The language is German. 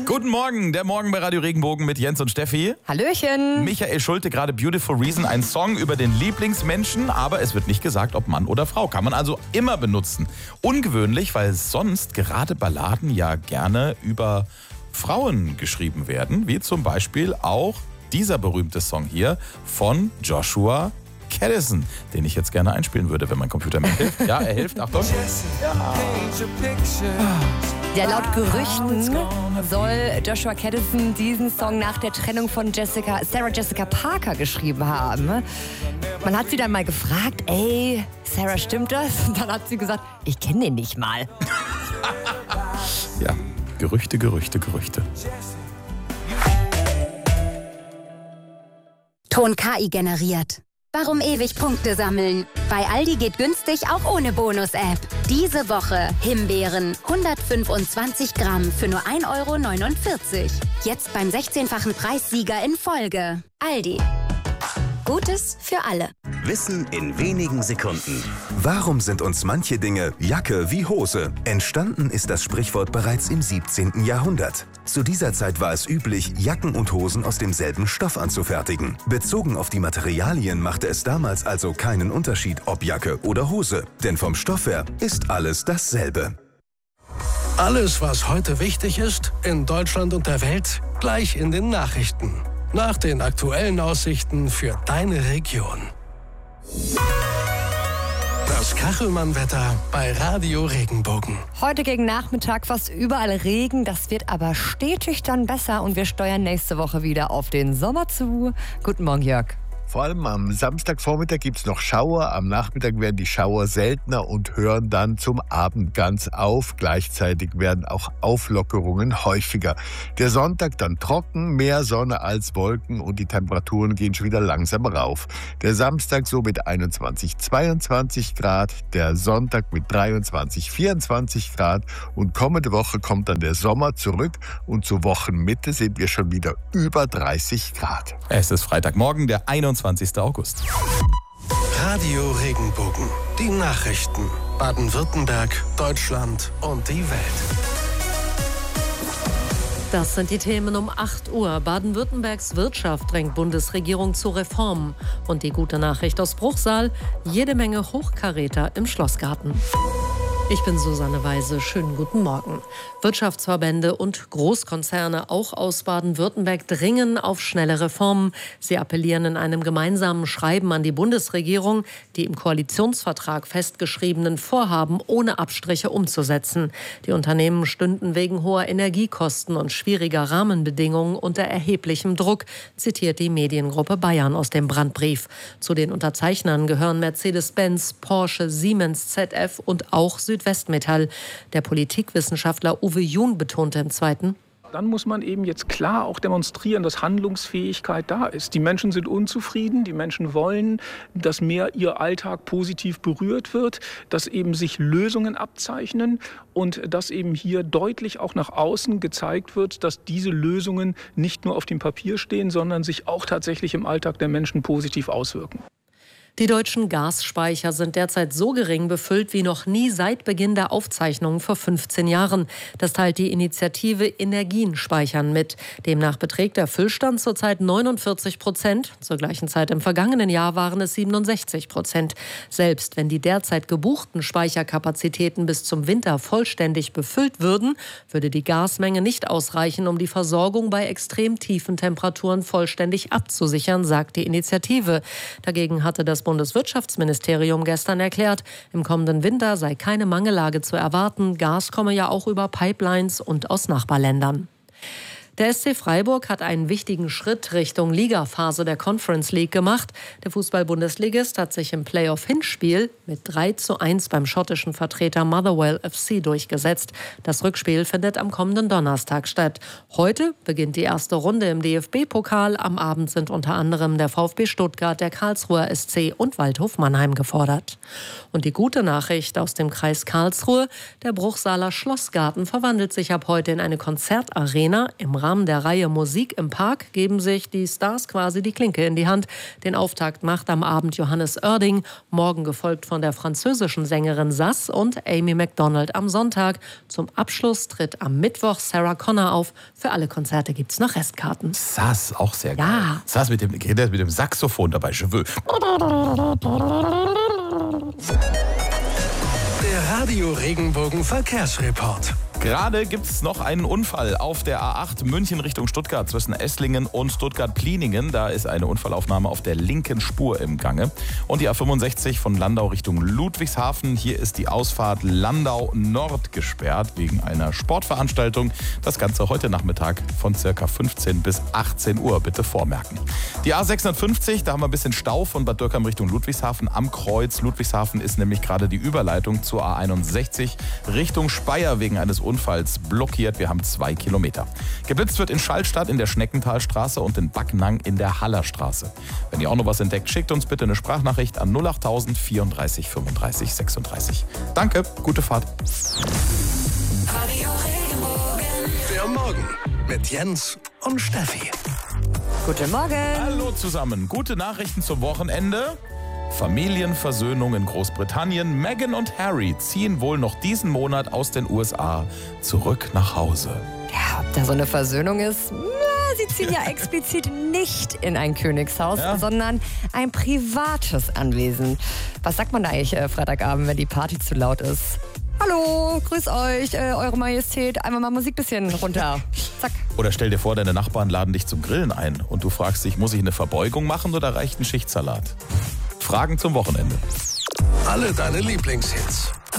Guten Morgen, der Morgen bei Radio Regenbogen mit Jens und Steffi. Hallöchen. Michael Schulte, gerade Beautiful Reason, ein Song über den Lieblingsmenschen, aber es wird nicht gesagt, ob Mann oder Frau. Kann man also immer benutzen. Ungewöhnlich, weil sonst gerade Balladen ja gerne über Frauen geschrieben werden, wie zum Beispiel auch dieser berühmte Song hier von Joshua Caddison, den ich jetzt gerne einspielen würde, wenn mein Computer mir hilft. Ja, er hilft, Achtung. Ja, laut Gerüchten soll Joshua Caddison diesen Song nach der Trennung von Sarah Jessica Parker geschrieben haben. Man hat sie dann mal gefragt, ey, Sarah, stimmt das? Und dann hat sie gesagt, ich kenne den nicht mal. Ja, Gerüchte. Ton KI generiert. Warum ewig Punkte sammeln? Bei Aldi geht günstig auch ohne Bonus-App. Diese Woche Himbeeren 125 Gramm für nur 1,49 €. Jetzt beim 16-fachen Preissieger in Folge. Aldi. Gutes für alle. Wissen in wenigen Sekunden. Warum sind uns manche Dinge Jacke wie Hose? Entstanden ist das Sprichwort bereits im 17. Jahrhundert. Zu dieser Zeit war es üblich, Jacken und Hosen aus demselben Stoff anzufertigen. Bezogen auf die Materialien machte es damals also keinen Unterschied, ob Jacke oder Hose. Denn vom Stoff her ist alles dasselbe. Alles, was heute wichtig ist, in Deutschland und der Welt, gleich in den Nachrichten. Nach den aktuellen Aussichten für deine Region. Das Kachelmann-Wetter bei Radio Regenbogen. Heute gegen Nachmittag fast überall Regen, das wird aber stetig dann besser und wir steuern nächste Woche wieder auf den Sommer zu. Guten Morgen, Jörg. Vor allem am Samstagvormittag gibt es noch Schauer, am Nachmittag werden die Schauer seltener und hören dann zum Abend ganz auf. Gleichzeitig werden auch Auflockerungen häufiger. Der Sonntag dann trocken, mehr Sonne als Wolken und die Temperaturen gehen schon wieder langsam rauf. Der Samstag so mit 21, 22 Grad, der Sonntag mit 23, 24 Grad und kommende Woche kommt dann der Sommer zurück und zur Wochenmitte sind wir schon wieder über 30 Grad. Es ist Freitagmorgen, der 21. August. Radio Regenbogen. Die Nachrichten. Baden-Württemberg, Deutschland und die Welt. Das sind die Themen um 8 Uhr. Baden-Württembergs Wirtschaft drängt Bundesregierung zu Reformen. Und die gute Nachricht aus Bruchsal, jede Menge Hochkaräter im Schlossgarten. Ich bin Susanne Weise. Schönen guten Morgen. Wirtschaftsverbände und Großkonzerne, auch aus Baden-Württemberg, dringen auf schnelle Reformen. Sie appellieren in einem gemeinsamen Schreiben an die Bundesregierung, die im Koalitionsvertrag festgeschriebenen Vorhaben ohne Abstriche umzusetzen. Die Unternehmen stünden wegen hoher Energiekosten und schwieriger Rahmenbedingungen unter erheblichem Druck, zitiert die Mediengruppe Bayern aus dem Brandbrief. Zu den Unterzeichnern gehören Mercedes-Benz, Porsche, Siemens, ZF und auch Südwestmetall. Der Politikwissenschaftler Uwe Jun betonte im Zweiten: Dann muss man eben jetzt klar auch demonstrieren, dass Handlungsfähigkeit da ist. Die Menschen sind unzufrieden, die Menschen wollen, dass mehr ihr Alltag positiv berührt wird, dass eben sich Lösungen abzeichnen und dass eben hier deutlich auch nach außen gezeigt wird, dass diese Lösungen nicht nur auf dem Papier stehen, sondern sich auch tatsächlich im Alltag der Menschen positiv auswirken. Die deutschen Gasspeicher sind derzeit so gering befüllt wie noch nie seit Beginn der Aufzeichnungen vor 15 Jahren. Das teilt die Initiative Energien speichern mit. Demnach beträgt der Füllstand zurzeit 49%. Zur gleichen Zeit im vergangenen Jahr waren es 67%. Selbst wenn die derzeit gebuchten Speicherkapazitäten bis zum Winter vollständig befüllt würden, würde die Gasmenge nicht ausreichen, um die Versorgung bei extrem tiefen Temperaturen vollständig abzusichern, sagt die Initiative. Dagegen hatte das Bundeswirtschaftsministerium gestern erklärt, im kommenden Winter sei keine Mangellage zu erwarten. Gas komme ja auch über Pipelines und aus Nachbarländern. Der SC Freiburg hat einen wichtigen Schritt Richtung Ligaphase der Conference League gemacht. Der Fußball-Bundesligist hat sich im Playoff-Hinspiel mit 3:1 beim schottischen Vertreter Motherwell FC durchgesetzt. Das Rückspiel findet am kommenden Donnerstag statt. Heute beginnt die erste Runde im DFB-Pokal. Am Abend sind unter anderem der VfB Stuttgart, der Karlsruher SC und Waldhof Mannheim gefordert. Und die gute Nachricht aus dem Kreis Karlsruhe: Der Bruchsaler Schlossgarten verwandelt sich ab heute in eine Konzertarena im Rahmen Rahmen der Reihe Musik im Park geben sich die Stars quasi die Klinke in die Hand. Den Auftakt macht am Abend Johannes Oerding, morgen gefolgt von der französischen Sängerin Sass und Amy Macdonald am Sonntag. Zum Abschluss tritt am Mittwoch Sarah Connor auf. Für alle Konzerte gibt's noch Restkarten. Sass, auch sehr geil. Ja. Sass mit dem Saxophon dabei. Je veux. Der Radio Regenbogen Verkehrsreport. Gerade gibt es noch einen Unfall auf der A8 München Richtung Stuttgart zwischen Esslingen und Stuttgart-Pliningen. Da ist eine Unfallaufnahme auf der linken Spur im Gange. Und die A65 von Landau Richtung Ludwigshafen. Hier ist die Ausfahrt Landau Nord gesperrt wegen einer Sportveranstaltung. Das Ganze heute Nachmittag von ca. 15 bis 18 Uhr. Bitte vormerken. Die A650, da haben wir ein bisschen Stau von Bad Dürkheim Richtung Ludwigshafen am Kreuz. Ludwigshafen ist nämlich gerade die Überleitung zur A61 Richtung Speyer wegen eines Unfalls blockiert. Wir haben 2 Kilometer. Geblitzt wird in Schallstadt in der Schneckentalstraße und in Backnang in der Hallerstraße. Wenn ihr auch noch was entdeckt, schickt uns bitte eine Sprachnachricht an 08000 34 35 36. Danke, gute Fahrt. Der Morgen mit Jens und Steffi. Guten Morgen. Hallo zusammen. Gute Nachrichten zum Wochenende. Familienversöhnung in Großbritannien. Meghan und Harry ziehen wohl noch diesen Monat aus den USA zurück nach Hause. Ja, ob da so eine Versöhnung ist? Na, sie ziehen ja explizit nicht in ein Königshaus, sondern ein privates Anwesen. Was sagt man da eigentlich Freitagabend, wenn die Party zu laut ist? Hallo, grüß euch, Eure Majestät. Einmal mal Musik bisschen runter. Zack. Oder stell dir vor, deine Nachbarn laden dich zum Grillen ein und du fragst dich, muss ich eine Verbeugung machen oder reicht ein Schichtsalat? Fragen zum Wochenende. Alle deine Lieblingshits